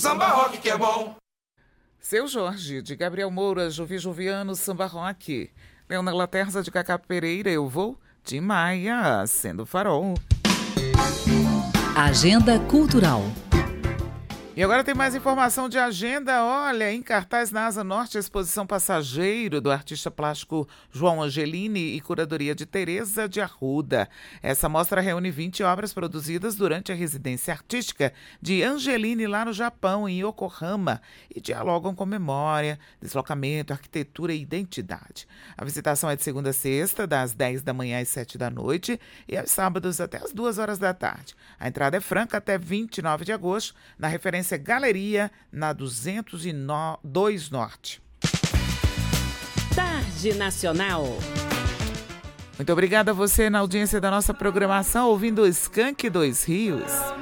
Samba rock que é bom. Seu Jorge, de Gabriel Moura, Juvi Juviano, Samba Rock. Leona Laterza, de Cacá Pereira, Eu Vou, de Maia, Sendo Farol. Agenda Cultural. E agora tem mais informação de agenda. Olha, em cartaz na Asa Norte, a exposição Passageiro, do artista plástico João Angelini e curadoria de Teresa de Arruda. Essa mostra reúne 20 obras produzidas durante a residência artística de Angelini lá no Japão, em Yokohama, e dialogam com memória, deslocamento, arquitetura e identidade. A visitação é de segunda a sexta, das 10 da manhã às 7 da noite, e aos sábados até às 2 horas da tarde. A entrada é franca até 29 de agosto, na referência Galeria, na 202 Norte. Tarde Nacional. Muito obrigada a você na audiência da nossa programação, ouvindo o Skank Dois Rios.